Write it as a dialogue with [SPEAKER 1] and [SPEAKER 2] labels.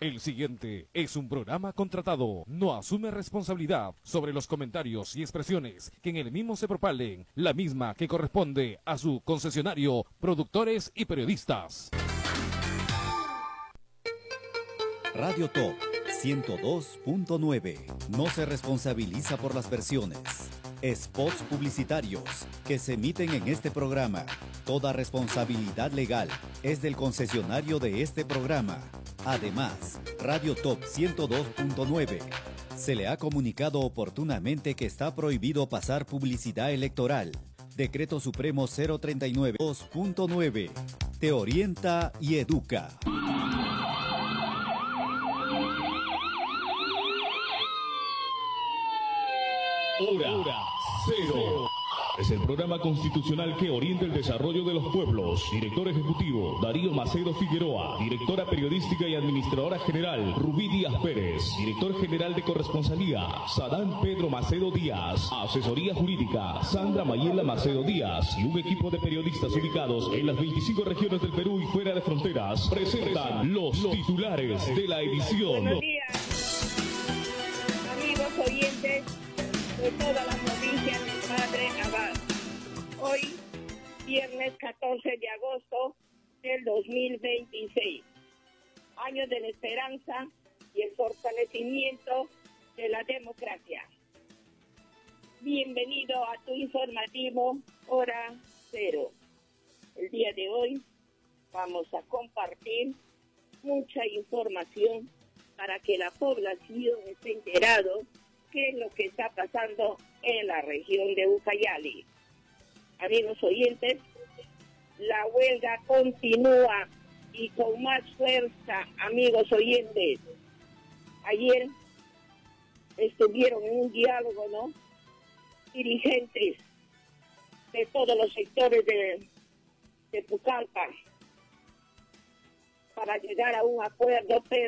[SPEAKER 1] El siguiente es un programa contratado. No asume responsabilidad sobre los comentarios y expresiones que en el mismo se propalen, la misma que corresponde a su concesionario, productores y periodistas.
[SPEAKER 2] Radio Top 102.9 no se responsabiliza por las versiones, spots publicitarios que se emiten en este programa. Toda responsabilidad legal es del concesionario de este programa. Además, Radio Top 102.9 se le ha comunicado oportunamente que está prohibido pasar publicidad electoral. Decreto Supremo 039 2.9 te orienta y educa.
[SPEAKER 3] Hora Cero. Es el programa constitucional que orienta el desarrollo de los pueblos. Director ejecutivo, Darío Macedo Figueroa. Directora periodística y administradora general, Rubí Díaz Pérez. Director general de corresponsalía, Sadán Pedro Macedo Díaz. Asesoría jurídica, Sandra Mayela Macedo Díaz. Y un equipo de periodistas ubicados en las 25 regiones del Perú y fuera de fronteras presentan los titulares de la edición.
[SPEAKER 4] Buenos días, amigos oyentes de todas las provincias del Padre Abad. Hoy, viernes 14 de agosto del 2026. Año de la esperanza y el fortalecimiento de la democracia. Bienvenido a tu informativo Hora Cero. El día de hoy vamos a compartir mucha información para que la población esté enterado qué es lo que está pasando en la región de Ucayali. Amigos oyentes, la huelga continúa y con más fuerza, amigos oyentes. Ayer estuvieron en un diálogo, ¿no?, dirigentes de todos los sectores de Pucallpa para llegar a un acuerdo, pero